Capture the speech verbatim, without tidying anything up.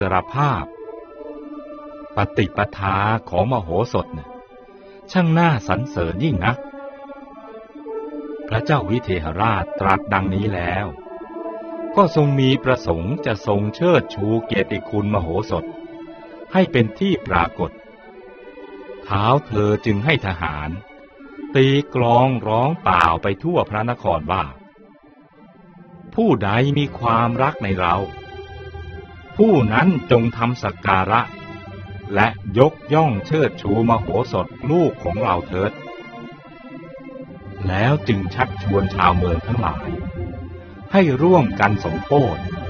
สารภาพปฏิปทาของมโหสถเนี่ยช่างน่าสรรเสริญยิ่งนักพระเจ้าวิเทหราชตรัสดังนี้แล้วก็ทรงมีประสงค์จะทรงเชิดชูเกียรติคุณมโหสถให้เป็นที่ปรากฏท้าวเธอจึงให้ทหารตีกลองร้องเปล่าไปทั่วพระนครว่าผู้ใดมีความรักในเราผู้นั้นจงทำสักการะและยกย่องเชิดชูมโหสถลูกของเราเถิดแล้วจึงชักชวนชาวเมืองทั้งหลายให้ร่วมกันสมโภช